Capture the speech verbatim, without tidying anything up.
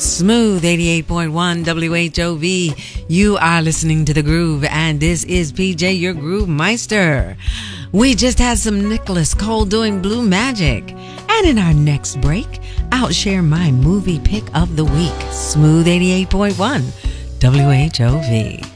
Smooth eighty-eight point one W H O V. You are listening to The Groove, and this is P J, your Groove Meister. We just had some Nicholas Cole doing Blue Magic. And in our next break, I'll share my movie pick of the week. Smooth eighty-eight point one W H O V.